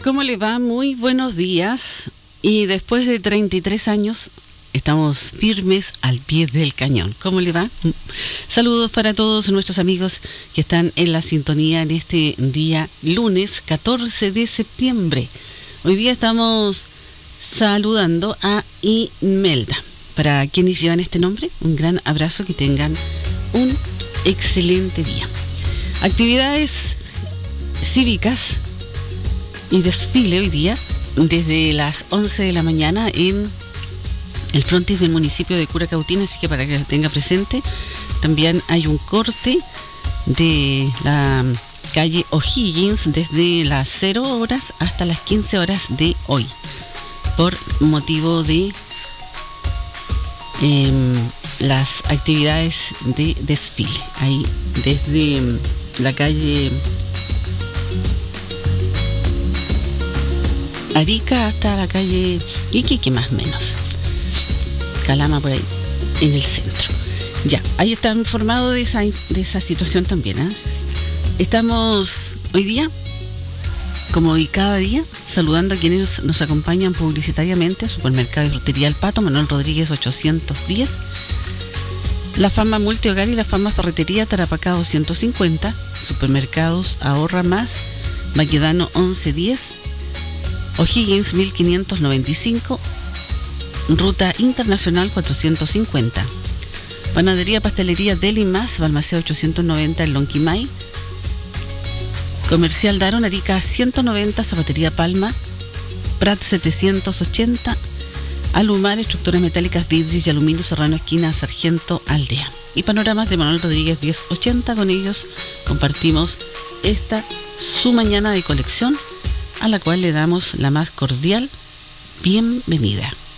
¿Cómo le va? Muy buenos días. Y después de 33 años estamos firmes al pie del cañón. ¿Cómo le va? Saludos para todos nuestros amigos que están en la sintonía en este día lunes 14 de septiembre. Hoy día estamos saludando a Imelda. Para quienes llevan este nombre, un gran abrazo, que tengan un excelente día. Actividades cívicas y desfile hoy día desde las 11 de la mañana en el frontis del municipio de Curacautín, así que para que lo tenga presente. También hay un corte de la calle O'Higgins desde las 0 horas hasta las 15 horas de hoy, por motivo de las actividades de desfile. Ahí desde la calle Arica hasta la calle Iquique, más o menos. Calama por ahí, en el centro. Ya, ahí está informado de esa situación también, ¿eh? Estamos hoy día, como hoy cada día, saludando a quienes nos acompañan publicitariamente: Supermercado y Frutería El Pato, Manuel Rodríguez 810, La Fama Multihogar y La Fama Ferretería Tarapacá 250, Supermercados Ahorra Más, Baquedano 1110, O'Higgins 1595, Ruta Internacional 450, Panadería Pastelería Deli Más, Balmaceda 890 en Lonquimay, Comercial Daron Arica 190, Zapatería Palma, Prat 780, Alumar Estructuras Metálicas, Vidrios y Aluminio Serrano, esquina Sargento Aldea. Y Panoramas de Manuel Rodríguez 1080. Con ellos compartimos esta su mañana de colección, a la cual le damos la más cordial bienvenida.